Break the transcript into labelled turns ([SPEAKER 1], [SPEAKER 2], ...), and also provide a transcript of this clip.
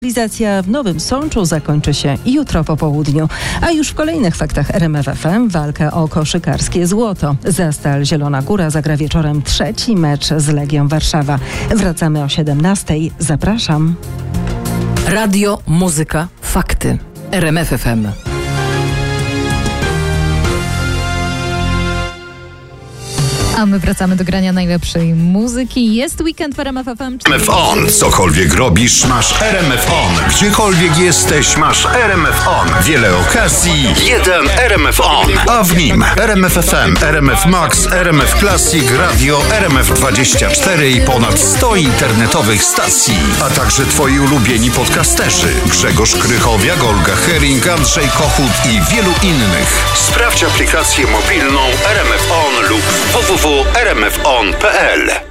[SPEAKER 1] Mobilizacja w Nowym Sączu zakończy się jutro po południu. A już w kolejnych faktach RMF FM walka o koszykarskie złoto. Zastal Zielona Góra zagra wieczorem trzeci mecz z Legią Warszawa. Wracamy o 17:00. Zapraszam.
[SPEAKER 2] Radio, muzyka, fakty. RMF FM.
[SPEAKER 3] A my wracamy do grania najlepszej muzyki. Jest weekend w RMF FM.
[SPEAKER 4] RMF On. Cokolwiek robisz, masz RMF On. Gdziekolwiek jesteś, masz RMF On. Wiele okazji, jeden RMF On. A w nim RMF FM, RMF Max, RMF Classic, Radio, RMF24 i ponad 100 internetowych stacji. A także twoi ulubieni podcasterzy. Grzegorz Krychowiak, Olga Hering, Andrzej Kochut i wielu innych. Sprawdź aplikację mobilną RMF On lub www.rmfon.pl.